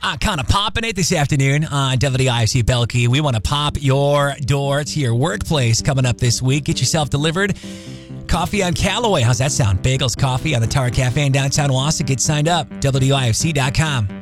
Kind of popping it this afternoon on WIFC Belkey. We want to pop your door to your workplace coming up this week. Get yourself delivered. Coffee on Callaway. How's that sound? Bagels, coffee on the Tower Cafe in downtown Wausau. Get signed up. WIFC.com.